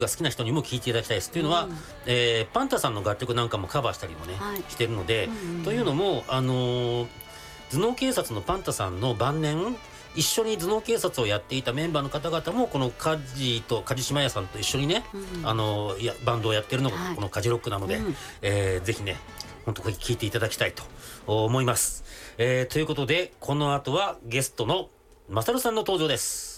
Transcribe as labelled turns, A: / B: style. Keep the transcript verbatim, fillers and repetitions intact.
A: が好きな人にも聴いていただきたいです。というのは、
B: うん
A: えーパンタさんの楽曲なんかもカバーしたりもね、
B: はい
A: してるので、
B: うんうん
A: というのも、あのー頭脳警察のパンタさんの晩年一緒に頭脳警察をやっていたメンバーの方々もこのカジと梶島屋さんと一緒にね、
B: うん
A: あのーいやバンドをやってるのが
B: はい
A: このカジロックなので、
B: うん
A: えーぜひね本当これ聞いていただきたいと思います。えーということでこの後はゲストのマサルさんの登場です。